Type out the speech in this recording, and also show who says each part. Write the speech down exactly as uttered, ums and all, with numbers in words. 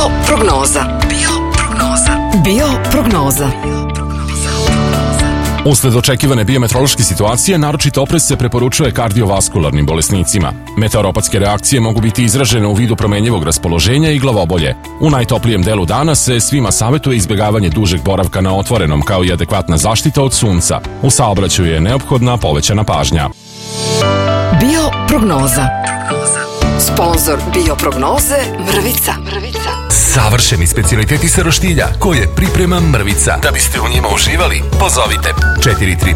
Speaker 1: Bioprognoza. Bioprognoza. Bioprognoza.
Speaker 2: Usled očekivane biometeorološke situacije, naročito oprez se preporučuje kardiovaskularnim bolesnicima. Meteoropatske reakcije mogu biti izražene u vidu promenjivog raspoloženja i glavobolje. U najtoplijem delu dana se svima savjetuje izbjegavanje dužeg boravka na otvorenom, kao i adekvatna zaštita od sunca. U saobraćaju je neophodna povećana pažnja.
Speaker 1: Bioprognoza. Sponzor Bioprognoze Mrvica. Mrvica.
Speaker 3: Savršeni specijaliteti sa roštilja koje priprema Mrvica. Da biste u njima uživali, pozovite četiri tri